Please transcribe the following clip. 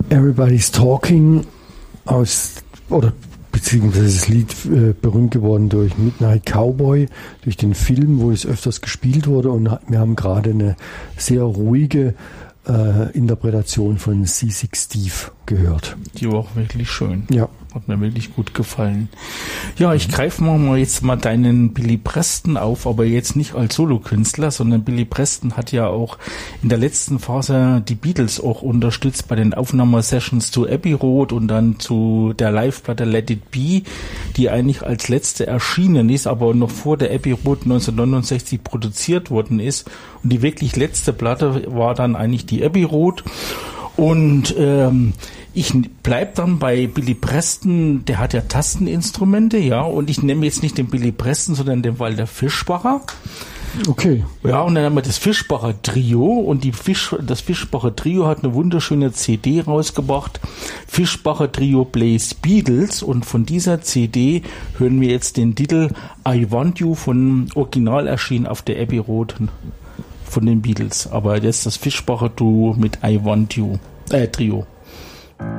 Everybody's Talking beziehungsweise das Lied berühmt geworden durch Midnight Cowboy, durch den Film, wo es öfters gespielt wurde, und wir haben gerade eine sehr ruhige Interpretation von Seasick Steve gehört. Die war auch wirklich schön. Ja. Hat mir wirklich gut gefallen. Ja, ich greife mal jetzt mal deinen Billy Preston auf, aber jetzt nicht als Solokünstler, sondern Billy Preston hat ja auch in der letzten Phase die Beatles auch unterstützt bei den Aufnahmesessions zu Abbey Road und dann zu der Live-Platte Let It Be, die eigentlich als letzte erschienen ist, aber noch vor der Abbey Road 1969 produziert worden ist. Und die wirklich letzte Platte war dann eigentlich die Abbey Road. Und ich bleib dann bei Billy Preston, der hat ja Tasteninstrumente, ja, und ich nehme jetzt nicht den Billy Preston, sondern den Walter Fischbacher. Okay. Ja, und dann haben wir das Fischbacher Trio, und das Fischbacher Trio hat eine wunderschöne CD rausgebracht, Fischbacher Trio Plays Beatles, und von dieser CD hören wir jetzt den Titel I Want You, von Original erschienen auf der Abbey Road von den Beatles, aber das ist das Fischbacher Duo mit I Want You, Trio.